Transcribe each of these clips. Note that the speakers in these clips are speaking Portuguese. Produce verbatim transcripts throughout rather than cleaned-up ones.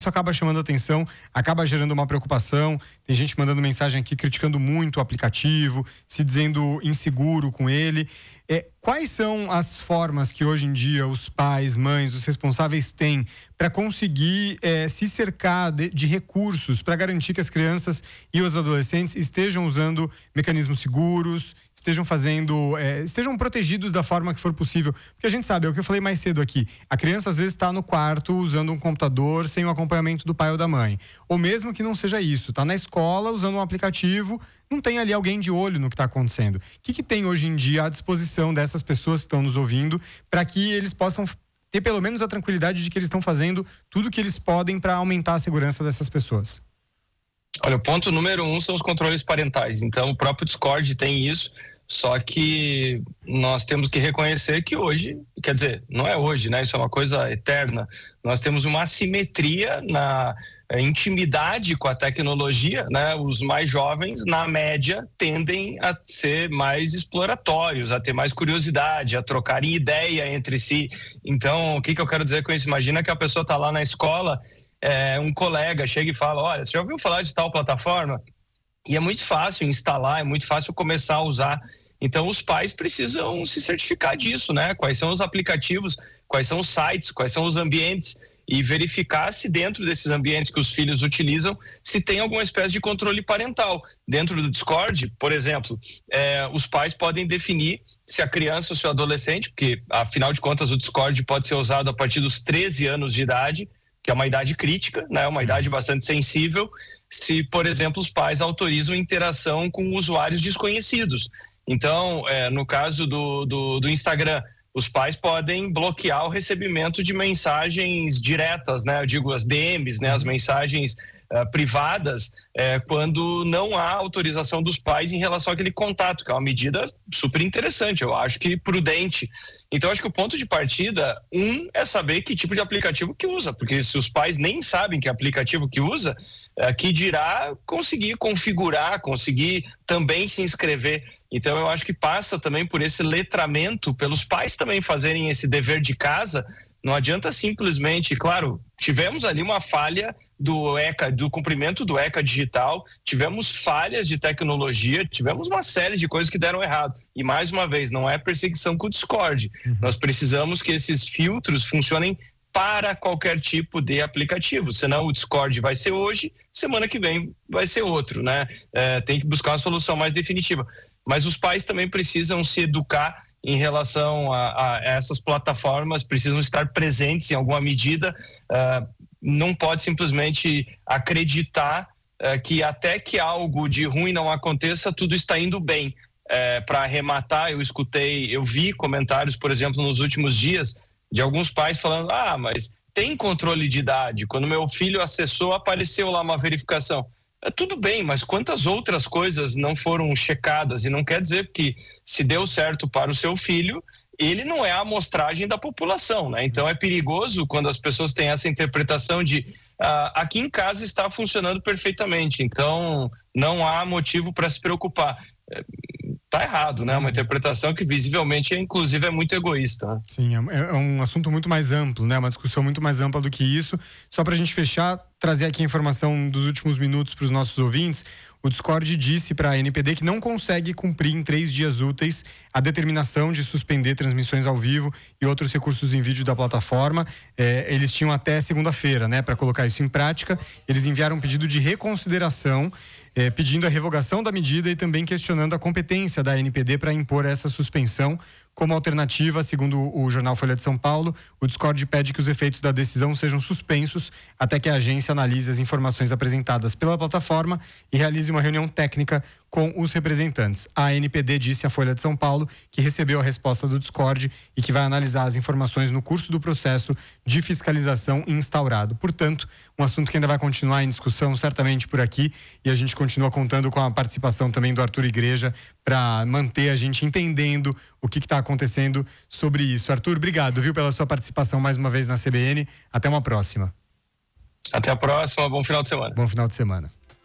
Isso acaba chamando atenção, acaba gerando uma preocupação. Tem gente mandando mensagem aqui criticando muito o aplicativo, se dizendo inseguro com ele. É, quais são as formas que hoje em dia os pais, mães, os responsáveis têm para conseguir é, se cercar de, de recursos para garantir que as crianças e os adolescentes estejam usando mecanismos seguros, estejam fazendo, é, estejam protegidos da forma que for possível? Porque a gente sabe, é o que eu falei mais cedo aqui, a criança às vezes está no quarto usando um computador sem o acompanhamento do pai ou da mãe, ou mesmo que não seja isso, está na escola usando um aplicativo, não tem ali alguém de olho no que está acontecendo. O que, que tem hoje em dia à disposição dessas pessoas que estão nos ouvindo para que eles possam ter pelo menos a tranquilidade de que eles estão fazendo tudo o que eles podem para aumentar a segurança dessas pessoas? Olha, o ponto número um são os controles parentais. Então, o próprio Discord tem isso, só que nós temos que reconhecer que hoje, quer dizer, não é hoje, né? Isso é uma coisa eterna. Nós temos uma assimetria na intimidade com a tecnologia, né? Os mais jovens, na média, tendem a ser mais exploratórios, a ter mais curiosidade, a trocarem ideia entre si. Então, o que, que eu quero dizer com isso? Imagina que a pessoa está lá na escola, é, um colega chega e fala, olha, você já ouviu falar de tal plataforma? E é muito fácil instalar, é muito fácil começar a usar. Então, os pais precisam se certificar disso, né? Quais são os aplicativos, quais são os sites, quais são os ambientes, e verificar se dentro desses ambientes que os filhos utilizam, se tem alguma espécie de controle parental. Dentro do Discord, por exemplo, é, os pais podem definir se a criança ou se o adolescente, porque afinal de contas o Discord pode ser usado a partir dos treze anos de idade, que é uma idade crítica, né? Uma idade bastante sensível, se, por exemplo, os pais autorizam interação com usuários desconhecidos. Então, é, no caso do, do, do Instagram, os pais podem bloquear o recebimento de mensagens diretas, né? Eu digo as D Ms, né? As mensagens uh, privadas, uh, quando não há autorização dos pais em relação àquele contato, que é uma medida super interessante, eu acho que prudente. Então, acho que o ponto de partida, um, é saber que tipo de aplicativo que usa, porque se os pais nem sabem que aplicativo que usa, uh, que dirá conseguir configurar, conseguir também se inscrever. Então, eu acho que passa também por esse letramento, pelos pais também fazerem esse dever de casa. Não adianta simplesmente, claro, tivemos ali uma falha do ECA, do cumprimento do ECA digital, tivemos falhas de tecnologia, tivemos uma série de coisas que deram errado. E mais uma vez, não é perseguição com o Discord. Uhum. Nós precisamos que esses filtros funcionem para qualquer tipo de aplicativo, senão o Discord vai ser hoje, semana que vem vai ser outro, né? É, tem que buscar uma solução mais definitiva. Mas os pais também precisam se educar em relação a, a essas plataformas, precisam estar presentes em alguma medida, uh, não pode simplesmente acreditar uh, que até que algo de ruim não aconteça, tudo está indo bem. Uh, para arrematar, eu escutei, eu vi comentários, por exemplo, nos últimos dias, de alguns pais falando, ah, mas tem controle de idade, quando meu filho acessou, apareceu lá uma verificação. É, tudo bem, mas quantas outras coisas não foram checadas? E não quer dizer que se deu certo para o seu filho, ele não é a amostragem da população, né? Então é perigoso quando as pessoas têm essa interpretação de ah, aqui em casa está funcionando perfeitamente, então não há motivo para se preocupar. É, tá errado, né? Uma interpretação que visivelmente, inclusive, é muito egoísta. Né? Sim, é, é um assunto muito mais amplo, né? Uma discussão muito mais ampla do que isso. Só pra gente fechar, trazer aqui a informação dos últimos minutos para os nossos ouvintes. O Discord disse para a N P D que não consegue cumprir em três dias úteis a determinação de suspender transmissões ao vivo e outros recursos em vídeo da plataforma. É, eles tinham até segunda-feira, né, para colocar isso em prática. Eles enviaram um pedido de reconsideração, é, pedindo a revogação da medida e também questionando a competência da N P D para impor essa suspensão. Como alternativa, segundo o jornal Folha de São Paulo, o Discord pede que os efeitos da decisão sejam suspensos até que a agência analise as informações apresentadas pela plataforma e realize uma reunião técnica com os representantes. A N P D disse à Folha de São Paulo que recebeu a resposta do Discord e que vai analisar as informações no curso do processo de fiscalização instaurado. Portanto, um assunto que ainda vai continuar em discussão certamente por aqui, e a gente continua contando com a participação também do Arthur Igreja para manter a gente entendendo o que está acontecendo sobre isso. Arthur, obrigado, viu, pela sua participação mais uma vez na C B N. Até uma próxima. Até a próxima, bom final de semana. Bom final de semana.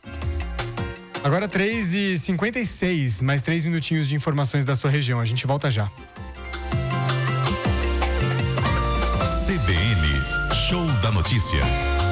Agora três e cinquenta e seis, mais três minutinhos de informações da sua região. A gente volta já. C B N, Show da Notícia.